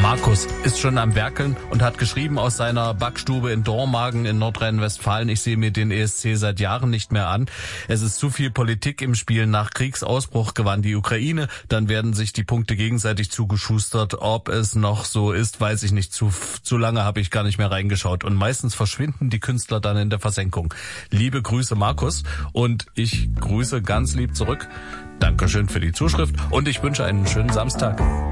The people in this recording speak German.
Markus ist schon am Werkeln und hat geschrieben aus seiner Backstube in Dormagen in Nordrhein-Westfalen: Ich sehe mir den ESC seit Jahren nicht mehr an. Es ist zu viel Politik im Spiel. Nach Kriegsausbruch gewann die Ukraine. Dann werden sich die Punkte gegenseitig zugeschustert. Ob es noch so ist, weiß ich nicht. Zu lange habe ich gar nicht mehr reingeschaut. Und meistens verschwinden die Künstler dann in der Versenkung. Liebe Grüße, Markus. Und ich grüße ganz lieb zurück. Dankeschön für die Zuschrift und ich wünsche einen schönen Samstag.